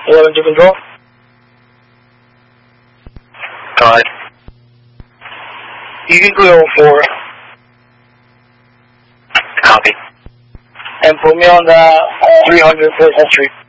11 to control. Go ahead. You can go 04. Copy. And put me on the 300 Pleasant Street.